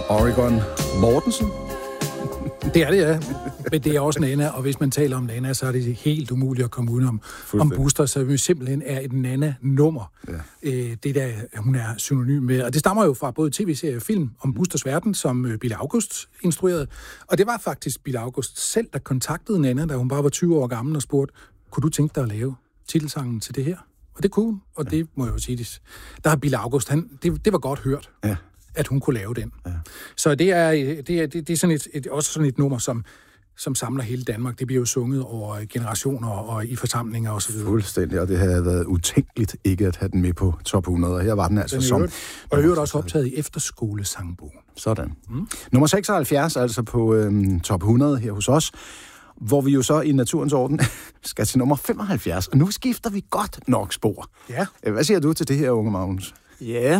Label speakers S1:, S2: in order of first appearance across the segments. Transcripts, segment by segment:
S1: Oregon Mortensen.
S2: Det er det, ja. Men det er også Nana, og hvis man taler om Nana, så er det helt umuligt at komme udenom om Buster, så vi simpelthen er et Nana-nummer. Ja. Det der, hun er synonym med. Og det stammer jo fra både tv-serie og film om Busters Verden, som Bille August instruerede. Og det var faktisk Bille August selv, der kontaktede Nana, da hun bare var 20 år gammel, og spurgte, kunne du tænke dig at lave titelsangen til det her? Og det kunne hun, og det må jeg jo sige. Der har Bille August, det var godt hørt. Ja. At hun kunne lave den. Ja. Så det er sådan også sådan et nummer, som samler hele Danmark. Det bliver jo sunget over generationer og i forsamlinger og så videre.
S1: Fuldstændig, og det havde været utænkeligt ikke at have den med på top 100, og her var den altså som...
S2: Og øvrigt også optaget i efterskolesangbogen.
S1: Sådan. Nummer 76, altså på top 100 her hos os, hvor vi jo så i naturens orden skal til nummer 75, og nu skifter vi godt nok spor. Ja. Hvad siger du til det her, unge Magnus?
S3: Ja.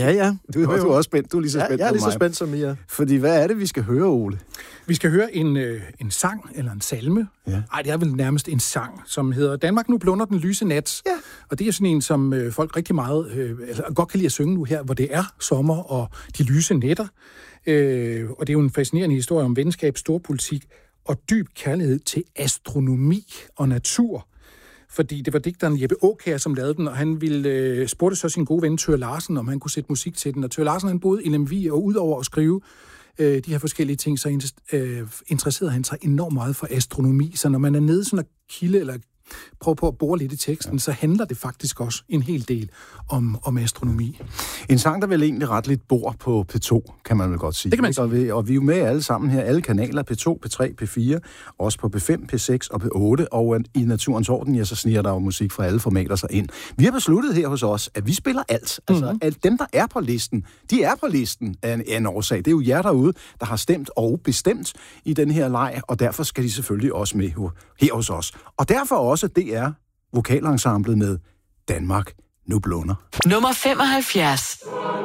S1: Du er også spændt. Du er lige så spændt som mig.
S3: Jeg er lige så spændt som I er.
S1: Fordi hvad er det, vi skal høre, Ole?
S2: Vi skal høre en sang, eller en salme. Ja. Ej, det er vel nærmest en sang, som hedder Danmark nu blunder den lyse nat. Ja. Og det er sådan en, som folk rigtig meget godt kan lide at synge nu her, hvor det er sommer og de lyse nætter. Og det er jo en fascinerende historie om venskab, storpolitik og dyb kærlighed til astronomi og natur. Fordi det var digteren Jeppe Aakjær, som lavede den, og han ville spurgte så sin gode ven Thøger Larsen, om han kunne sætte musik til den. Og Thøger Larsen, han boede i Lemvig, og udover at skrive de her forskellige ting, så interesserede han sig enormt meget for astronomi. Så når man er nede sådan en kilde, eller prøver på at bore lidt i teksten, så handler det faktisk også en hel del om astronomi.
S1: En sang, der vel egentlig ret lidt bor på P2, kan man vel godt sige.
S2: Det kan man sige.
S1: Og vi er jo med alle sammen her, alle kanaler, P2, P3, P4, også på P5, P6 og P8, og i naturens orden, ja, så sniger der jo musik fra alle formater sig ind. Vi har besluttet her hos os, at vi spiller alt. Altså, at dem, der er på listen, de er på listen af en årsag. Det er jo jer derude, der har stemt og bestemt i den her leg, og derfor skal de selvfølgelig også med her hos os. Og derfor også DR vokalensemblet med Danmark nu blunder.
S4: Nummer 75.